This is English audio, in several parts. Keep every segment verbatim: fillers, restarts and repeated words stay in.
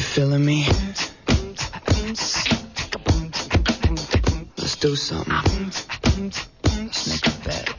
feeling me? Let's do something. Let's make a bet.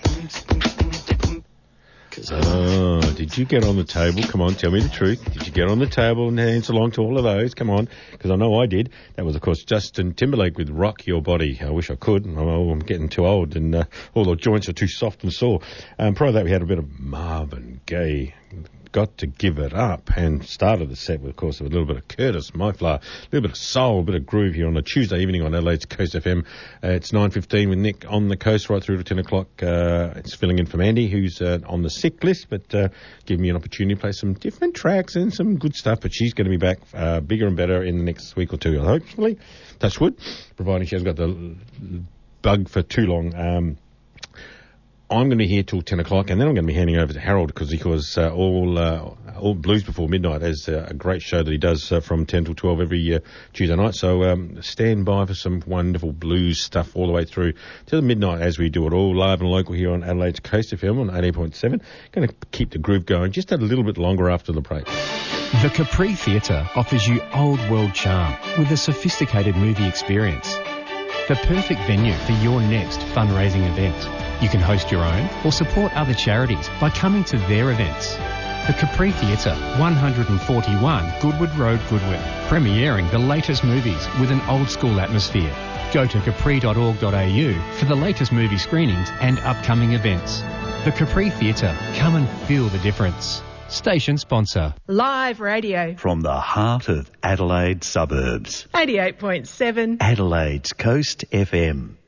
Oh, did you get on the table? Come on, tell me the truth. Did you get on the table and dance along to all of those? Come on, because I know I did. That was, of course, Justin Timberlake with Rock Your Body. I wish I could. Oh, I'm getting too old and uh, all the joints are too soft and sore. Um, prior to that, we had a bit of Marvin Gaye. Got to Give It Up, and started the set with, of course, with a little bit of Curtis Mayflower, a little bit of soul, a bit of groove here on a Tuesday evening on Adelaide's Coast F M. Uh, it's nine fifteen with Nick on the coast right through to ten o'clock. Uh, it's filling in from Andy, who's uh, on the sick list, but uh, giving me an opportunity to play some different tracks and some good stuff. But she's going to be back uh, bigger and better in the next week or two, hopefully. Touch wood, providing she hasn't got the bug for too long. Um, I'm going to be here till ten o'clock, and then I'm going to be handing over to Harold because he was uh, all uh, all Blues Before Midnight as uh, a great show that he does uh, from ten till twelve every uh, Tuesday night. So um, stand by for some wonderful blues stuff all the way through to the midnight as we do it all live and local here on Adelaide's Coast F M on eighty point seven. Going to keep the groove going just a little bit longer after the break. The Capri Theatre offers you old world charm with a sophisticated movie experience. The perfect venue for your next fundraising event. You can host your own or support other charities by coming to their events. The Capri Theatre, one forty-one Goodwood Road, Goodwood, premiering the latest movies with an old school atmosphere. Go to capri dot org dot a u for the latest movie screenings and upcoming events. The Capri Theatre, come and feel the difference. Station sponsor. Live radio. From the heart of Adelaide suburbs. eighty-eight point seven. Adelaide's Coast F M.